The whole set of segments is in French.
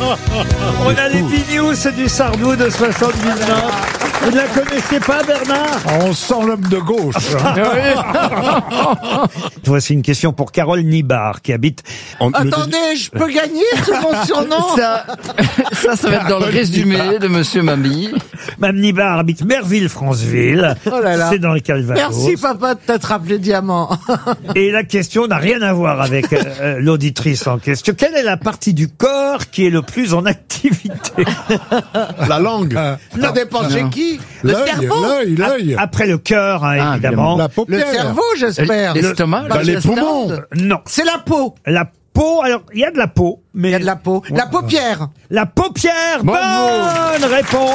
On a les Binious du Sardou de 79. Vous ne la connaissiez pas, Bernard? On sent l'homme de gauche. Voici une question pour Carole Nibard, qui habite... Attendez, je peux gagner sur mon surnom? Ça va être dans le résumé de Monsieur Mamie. Mme Nibard habite Merville-Franceville. Oh là là. C'est dans le Calvados. Merci papa de t'être appelé Diamant. Et la question n'a rien à voir avec l'auditrice en question. Quelle est la partie du corps qui est le plus en activité? La langue. Ça dépend chez qui? Le L'œil, cerveau? l'œil. Après le cœur, hein, évidemment. La Le paupière. cerveau, j'espère. L'estomac, Bah, les poumons. Non. C'est la peau. La peau, alors, il y a de la peau, mais... Il y a de la peau. La paupière. La paupière, Bravo. bonne réponse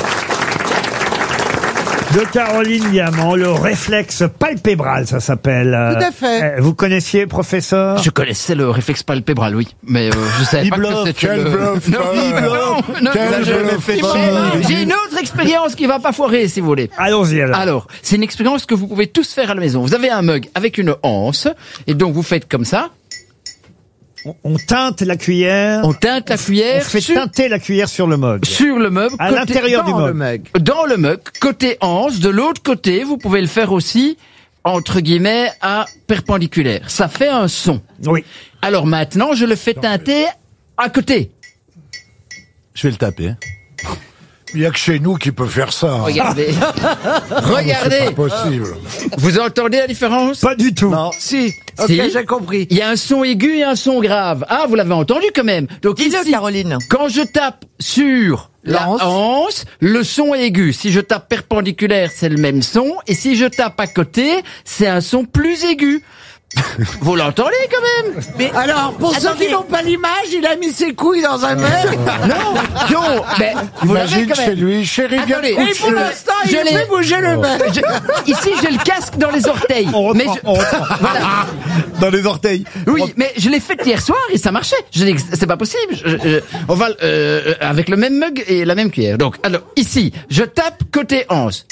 de Caroline Diamant, le réflexe palpébral, ça s'appelle. Tout à fait. Vous connaissiez, professeur? Je connaissais le réflexe palpébral, oui, mais je savais pas que c'était Quel bluff. Non, Quel bluff. j'ai une autre expérience qui va pas foirer, si vous voulez. Allons-y alors. Alors, c'est une expérience que vous pouvez tous faire à la maison. Vous avez un mug avec une anse, et donc vous faites comme ça. On teinte la cuillère. On teinte la cuillère On fait sur, teinter la cuillère sur le mug. sur le mug. À l'intérieur du Dans le mug. mug. Dans le mug, côté anse. De l'autre côté, vous pouvez le faire aussi, entre guillemets, à perpendiculaire. Ça fait un son. Oui. Alors maintenant, je le fais teinter à côté. Je vais le taper. Il n'y a que chez nous qui peut faire ça. Regardez. Regardez. C'est pas possible. Vous entendez la différence? Pas du tout. Non. Si. Ok, Si. j'ai compris. Il y a un son aigu et un son grave. Ah, vous l'avez entendu quand même. Donc Dis-le, ici, Caroline. quand je tape sur la L'anse. anse, le son est aigu. Si je tape perpendiculaire, c'est le même son. Et si je tape à côté, c'est un son plus aigu. Vous l'entendez quand même? Mais alors, pour ceux qui n'ont pas l'image, il a mis ses couilles dans un mug. Non, mais vous l'avez Imagine quand chez même. lui, chérie, viens Attendez, te Et pour coucher. l'instant, il Je fait l'ai. bouger le mug. Ici, j'ai le casque dans les orteils. Mais voilà. Dans les orteils. Oui, mais je l'ai fait hier soir et ça marchait. Je dis que c'est pas possible. On va avec le même mug et la même cuillère. Donc, alors ici, je tape côté anse.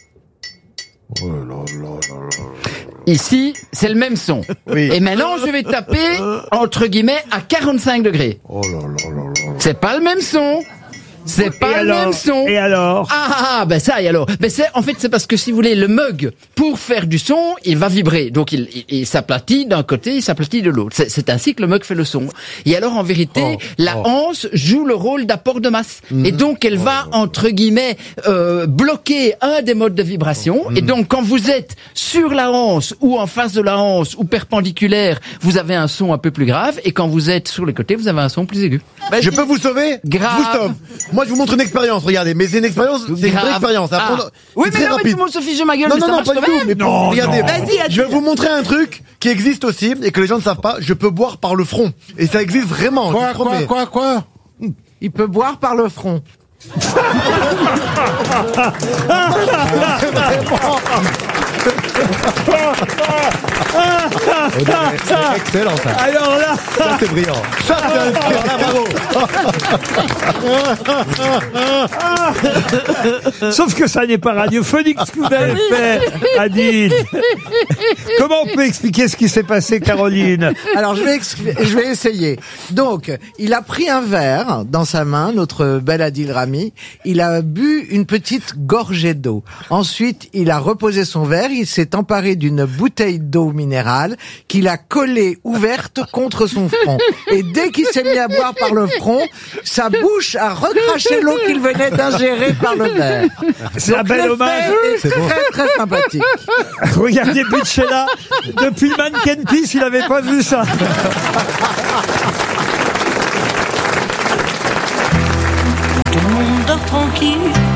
Ici, c'est le même son. Et maintenant, je vais taper entre guillemets à 45 degrés. C'est pas le même son. C'est pas le même son. Et alors? Ben ça, et alors? Ben en fait, c'est parce que si vous voulez, le mug, pour faire du son, il va vibrer. Donc, il s'aplatit d'un côté, il s'aplatit de l'autre. C'est ainsi que le mug fait le son. Et alors, en vérité, la anse joue le rôle d'apport de masse. Et donc, elle va, entre guillemets, bloquer un des modes de vibration. Et donc, quand vous êtes sur la anse, ou en face de la anse, ou perpendiculaire, vous avez un son un peu plus grave. Et quand vous êtes sur les côtés, vous avez un son plus aigu. Je peux vous sauver? Grave. Je vous sauve. Moi, je vous montre une expérience, regardez. Mais c'est une expérience, c'est une vraie Grave. expérience. Ah. C'est Oui, mais très non, mais tout rapide. le monde se fiche de ma gueule, Non, mais non, ça non, marche pas quand du tout. même. Mais Non, regardez. non. Vas-y, je vais vous montrer un truc qui existe aussi et que les gens ne savent pas. Je peux boire par le front. Et ça existe vraiment. je vous promets. Quoi Il peut boire par le front. Excellent, ça. Alors là, Ça, c'est brillant. Ça, c'est bravo. sauf que ça n'est pas radiophonique ce que vous avez fait, Adine. Comment on peut expliquer ce qui s'est passé, Caroline? Alors, je vais essayer. Donc, il a pris un verre dans sa main, notre bel Adil Rami. Il a bu une petite gorgée d'eau. Ensuite, il a reposé son verre. Il s'est emparé d'une bouteille d'eau minérale qu'il a collée ouverte contre son front. Et dès qu'il s'est mis à boire par le front, sa bouche a recraché l'eau qu'il venait d'ingérer par le verre. C'est un Donc, bel le hommage. fait est très, très sympathique. Regardez Butchella. Depuis Mannequin Peace, il n'avait pas vu ça. Tout le monde dort tranquille